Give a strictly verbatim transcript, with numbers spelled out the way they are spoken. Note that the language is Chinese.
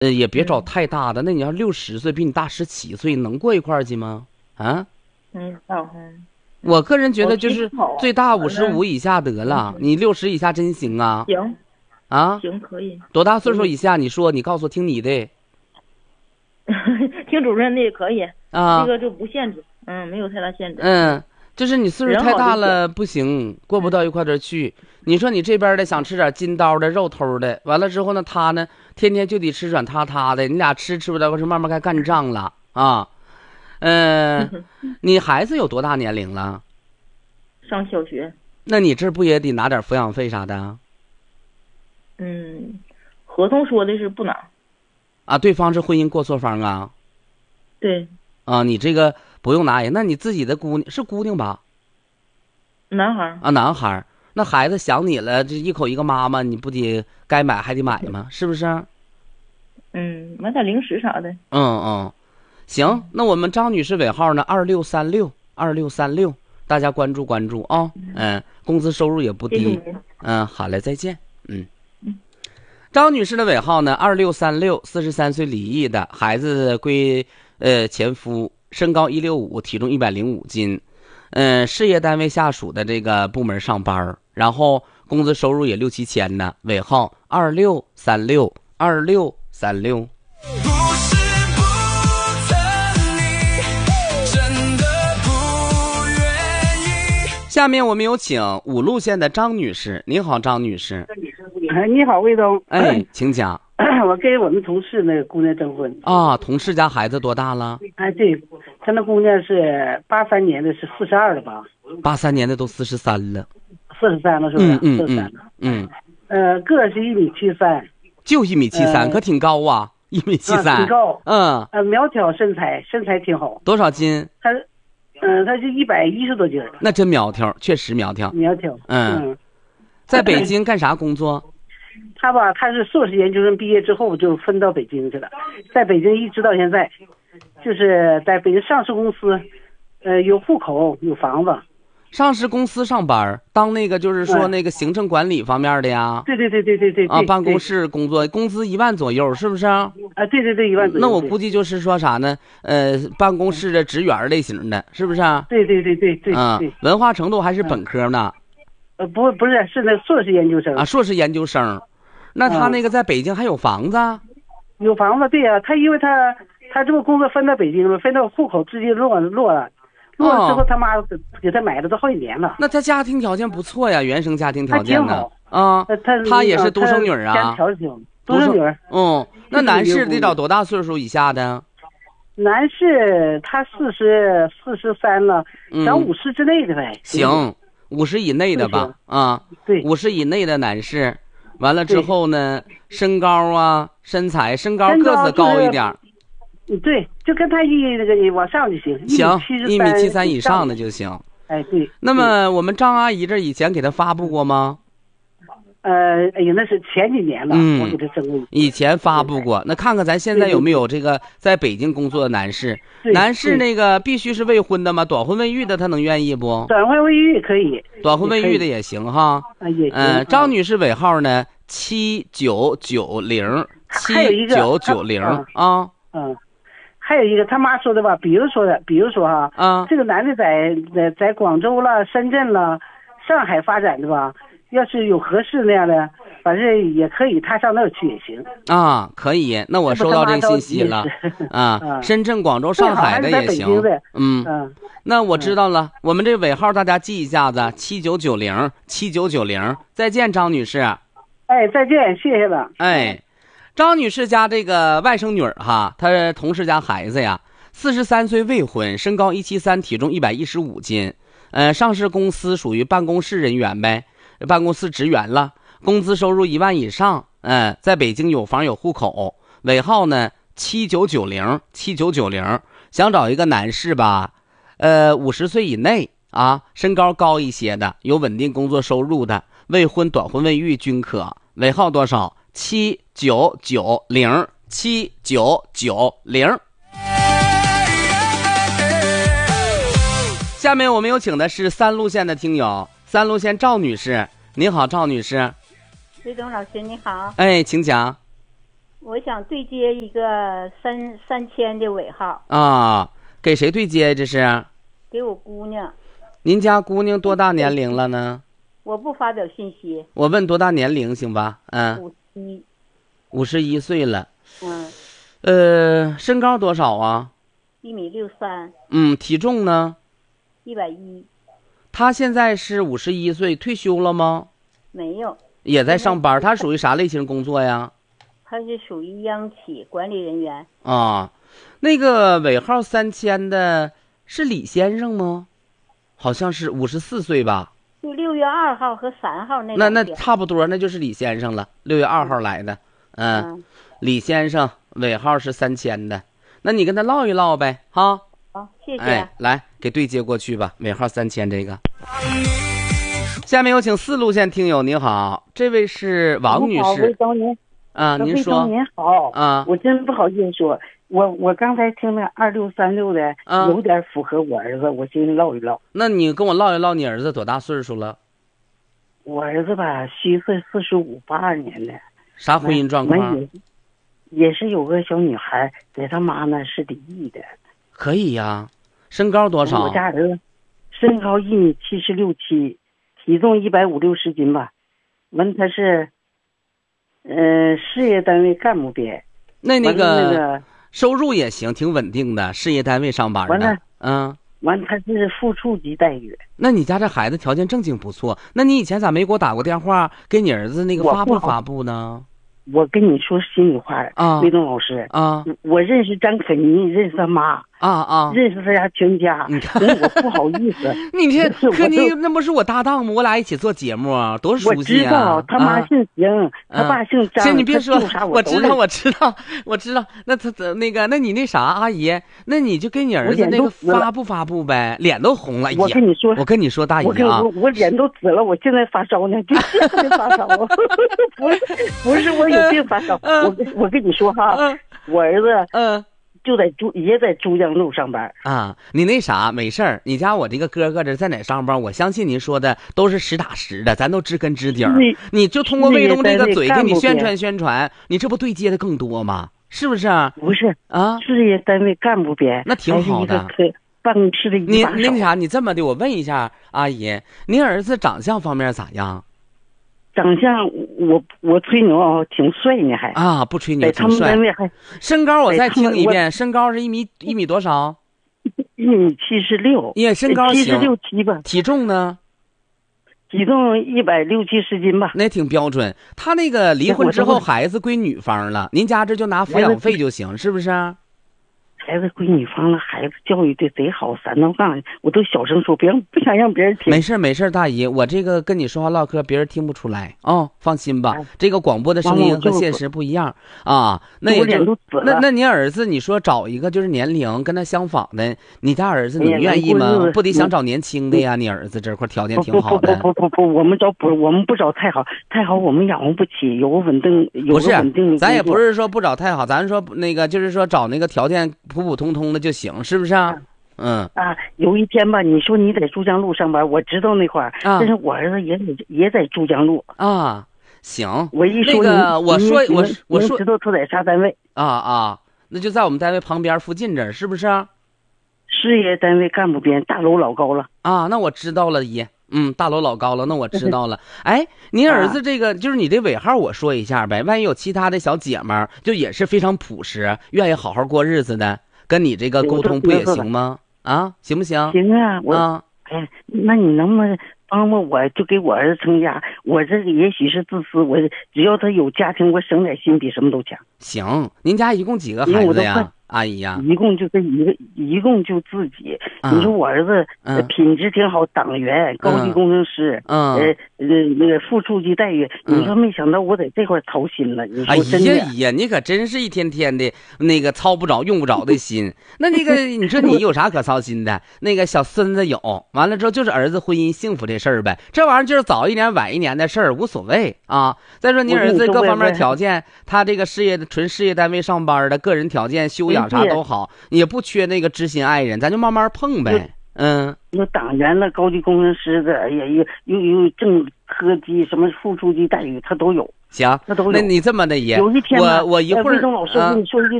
呃，也别找太大的。嗯、那你要六十岁，比你大十七岁，能过一块儿去吗？啊？ 嗯，好，嗯。 我个人觉得就是最大五十五以下得了，你六十以下真行啊。 行。 啊？ 行，可以。 多大岁数以下？你说，你告诉我，听你的。 听主任的也可以啊， 这个就不限制，嗯，没有太大限制。 嗯，就是你岁数太大了不行，过不到一块儿去。你说你这边的想吃点筋刀的肉头的，完了之后呢，他呢天天就得吃软塌塌的，你俩吃吃不了，是慢慢该干仗了啊。嗯、呃，你孩子有多大年龄了？ 上小学。 那你这不也得拿点抚养费啥的？ 嗯，合同说的是不拿。 啊，对方是婚姻过错方啊。 对。 啊，你这个不用拿呀。那你自己的姑娘是姑娘吧？ 男孩啊，男孩。那孩子想你了，这一口一个妈妈，你不得该买还得买吗？是不是？ 嗯，买点零食啥的。 嗯嗯，行，那我们张女士尾号呢？二六三六二六三六，大家关注关注啊。嗯，工资收入也不低。嗯，好嘞，再见。嗯。张女士的尾号呢？二六三六，四十三岁，离异的，孩子归呃前夫，身高一六五，体重一百零五斤，嗯、呃，事业单位下属的这个部门上班，然后工资收入也六七千呢。尾号二六三六，二六三六。下面我们有请五路县的张女士。你好，张女士。 哎，你好，魏东。 哎，请讲。 我跟我们同事那个姑娘征婚。 啊，同事家孩子多大了？ 哎，对，他那姑娘是八三年的，是四十二了吧？ 八三年的都四十三了。 四十三了是不是？ 嗯嗯嗯嗯。 呃，个是一米七三。 就一米七三，可挺高啊，一米七三。 挺高。 嗯。 呃，苗条身材，身材挺好。 多少斤？ 他。嗯，他是一百一十多斤。 那真苗条，确实苗条。 苗条。 嗯。嗯在北京干啥工作？ 他吧，他是硕士研究生毕业之后就分到北京去了，在北京一直到现在，就是在北京上市公司，呃，有户口，有房子。 上市公司上班，当那个就是说那个行政管理方面的呀。 对对对对对对。 啊，办公室工作，工资一万左右，是不是？啊， 对对对，一万左右。 那我估计就是说啥呢？呃，办公室的职员类型的，是不是？ 对对对对对。 嗯，文化程度还是本科呢？ 呃，不，不是，是那硕士研究生。 啊，硕士研究生。那他那个在北京还有房子？ 有房子，对呀、啊，他因为他他这个工作分到北京了，分到户口直接落落了。落了之后，他妈给他买了都好几年了。 那他家庭条件不错呀，原生家庭条件呢？ 啊， 他他也是独生女啊。 独生女。 嗯，那男士得找多大岁数以下的？ 男士他四十四十三了，找五十之内的呗。 行，五十以内的吧？啊， 对， 五十以内的男士，完了之后呢，身高啊，身材，身高个子高一点。 对，就跟他一那个往上就行， 行，一米七三以上的就行。 哎，对。 那么我们张阿姨这以前给他发布过吗？ 呃，哎呀，那是前几年了， 嗯、 我给他征过。 以前发布过，那看看咱现在有没有这个在北京工作的男士？男士那个必须是未婚的吗？短婚未育的他能愿意不？ 短婚未育可以， 短婚未育的也行哈。 啊，也行。 嗯、呃，张女士尾号呢？七九九零七九九零啊。 嗯。还有一个他妈说的吧，比如说的，比如说哈， 啊， 这个男的在在在广州了、深圳了、上海发展的吧，要是有合适那样的，反正也可以，他上那儿去也行。 啊，可以，那我收到这个信息了。啊，深圳、广州、上海的也行。嗯嗯，那我知道了，我们这尾号大家记一下子，七九九零七九九零。再见，张女士。 哎，再见，谢谢了。 哎。张女士家这个外甥女儿哈，她同事家孩子呀，四十三岁未婚，身高一七三，体重一百一十五斤，呃，上市公司属于办公室人员呗，办公室职员了，工资收入一万以上，嗯、呃，在北京有房有户口，尾号呢七九九零七九九零，想找一个男士吧，呃，五十岁以内啊，身高高一些的，有稳定工作收入的，未婚短婚未育均可，尾号多少？七九九零七九九零。下面我们有请的是三路县的听友，三路县赵女士。你好，赵女士。 魏东老师你好。 哎，请讲。 我想对接一个三三千的尾号。 啊，给谁对接？这是给我姑娘。 您家姑娘多大年龄了呢？ 我不发表信息。 我问多大年龄行吧？嗯， 五一。 五十一岁了。 嗯。 呃，身高多少啊？ 一米六三。 嗯，体重呢？ 一百一。 他现在是五十一岁，退休了吗？ 没有。 也在上班。他属于啥类型工作呀？ 他是属于央企管理人员。 啊，那个尾号三千的是李先生吗？好像是五十四岁吧。 就六月二号和三号那那那差不多，那就是李先生了。六月二号来的，嗯， 嗯李先生尾号是三千的，那你跟他唠一唠呗，哈。 好，谢谢。 哎，来给对接过去吧，尾号三千这个。下面有请四路线听友，您好，这位是王女士。 魏高您啊，您说。 您好啊， 我真不好意思说，我我刚才听那二六三六的， 啊， 有点符合我儿子，我寻思唠一唠。 那你跟我唠一唠，你儿子多大岁数了？ 我儿子吧，虚岁四十五，八二年的。 啥婚姻状况？ 也也是有个小女孩，在他妈那是离异的。 可以呀，身高多少？ 我家儿子身高一米七十六七，体重一百五六十斤吧。完他是，呃，事业单位干部编。 那那个那个收入也行，挺稳定的，事业单位上班的。 完了， 嗯， 完他是副处级待遇。 那你家这孩子条件正经不错，那你以前咋没给我打过电话，给你儿子那个发布发布呢？ 我跟你说心里话啊， 魏东老师啊， 我认识张可妮，认识他妈啊啊， 认识他家全家。 你看， 我不好意思。 你这可妮那不是我搭档吗？我俩一起做节目，多熟悉啊！ 我知道他妈姓邢， 啊、 他爸姓张。 行，你别说， 我, 我知道，我知道，我知道。那他那个，那你那啥，阿姨，那你就给你儿子那个发布发布呗，脸都红了。 我跟你说， 我跟你说，大姨啊，我, 我脸都紫了，我现在发烧呢，就是发烧，不是不是我有病发烧。 嗯、 我我跟你说哈， 嗯、 我儿子嗯。 就在珠也在珠江路上班啊，你那啥没事儿，你家我这个哥哥这在哪上班？我相信您说的都是实打实的，咱都知根知底儿。你就通过卫东这个嘴给你宣传宣传，你这不对接的更多吗？是不是？ 不是啊， 事业单位干部编， 那挺好的。 办公室的一把手。 你那啥，你这么的，我问一下阿姨，您儿子长相方面咋样？ 长相我我吹牛挺帅呢，还啊不吹牛挺帅。 他们单位还身高我再听一遍，身高是一米一米多少？ 一米七十六。 也身高七十六七吧。 体重呢？ 体重一百六七十斤吧。 那挺标准。他那个离婚之后，孩子归女方了，您家这就拿抚养费就行，是不是？ 孩子归女方了，孩子教育的贼好，三道杠，我都小声说，别让不想让别人听。 没事没事，大姨，我这个跟你说话唠嗑，别人听不出来啊、哦，放心吧。哎、这个广播的声音和现实不一样啊。那也就那那您儿子，你说找一个就是年龄跟他相仿的，你家儿子你愿意吗？不得想找年轻的呀？你儿子这块条件挺好的。 不不不不不，我们找不我们不找太好，太好我们养活不起，有个稳定有个稳定的。 咱也不是说不找太好，咱说那个就是说找那个条件普普通通的就行，是不是啊？嗯啊，有一天吧，你说你在珠江路上班，我知道那块儿，啊、但是我儿子也也在珠江路啊。行， 我一说、 那个，我说我我说知道他在啥单位啊啊，那就在我们单位旁边附近这儿，是不是？ 事业单位干部编，大楼老高了啊。那我知道了，姨。嗯，大楼老高了，那我知道了。哎，您儿子这个、啊、就是你这尾号，我说一下呗。万一有其他的小姐们儿，就也是非常朴实，愿意好好过日子的，跟你这个沟通不也行吗？啊，行不行？ 行啊，我啊， 哎，那你能不能帮帮我，就给我儿子成家？我这个也许是自私，我只要他有家庭，我省点心比什么都强。 行，您家一共几个孩子呀？阿姨呀、啊， 一共就这一个，一共就自己。 嗯、 你说我儿子、 嗯、 品质挺好，党员、高级工程师， 嗯， 呃呃那个副处级待遇。嗯、你说没想到我在这块操心了，你说真的。 哎呀呀，你可真是一天天的那个操不着、用不着的心。那那个，你说你有啥可操心的？那个小孙子有，完了之后就是儿子婚姻幸福这事儿呗。这玩意儿就是早一年晚一年的事儿，无所谓啊。再说你儿子各方面条件，他这个事业纯事业单位上班的，个人条件、修养啥都好。也不缺那个知心爱人，咱就慢慢碰呗。嗯， 有党员了，高级工程师的，哎呀，又又又挣车机、什么付出机待遇，他都有。 行， 那都有。 那你这么的爷， 有一天呢， 我我一会儿魏东老师，我跟你说一句